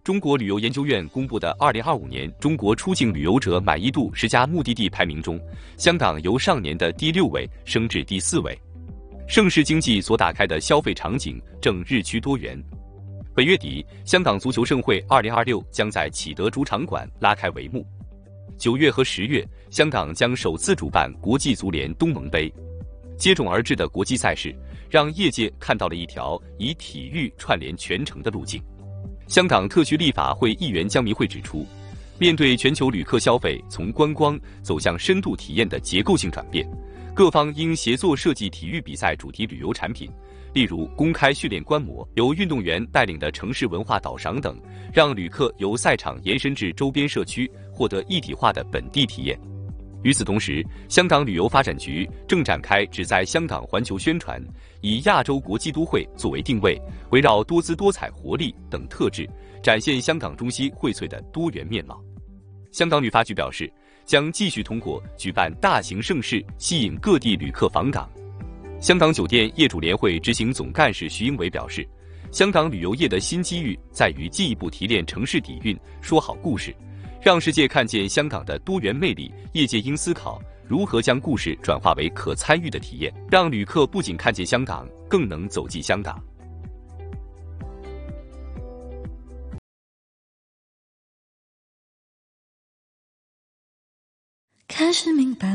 中国旅游研究院公布的2025年中国出境旅游者满意度10家目的地排名中，香港由上年的第6位升至第4位。盛世经济所打开的消费场景正日趋多元。本月底，香港足球盛会2026将在启德主场馆拉开帷幕。9月和10月，香港将首次主办国际足联东盟杯。接踵而至的国际赛事，让业界看到了一条以体育串联全城的路径。香港特区立法会议员江明慧指出，面对全球旅客消费从观光走向深度体验的结构性转变，各方应协作设计体育比赛主题旅游产品，例如公开训练观摩、由运动员带领的城市文化导赏等，让旅客由赛场延伸至周边社区，获得一体化的本地体验。与此同时，香港旅游发展局正展开旨在香港环球宣传，以亚洲国际都会作为定位，围绕多姿多彩、活力等特质，展现香港中西荟萃的多元面貌。香港旅发局表示，将继续通过举办大型盛事，吸引各地旅客访港。香港酒店业主联会执行总干事徐英伟表示，香港旅游业的新机遇在于进一步提炼城市底蕴，说好故事，让世界看见香港的多元魅力。业界应思考如何将故事转化为可参与的体验，让旅客不仅看见香港，更能走进香港。 开始明白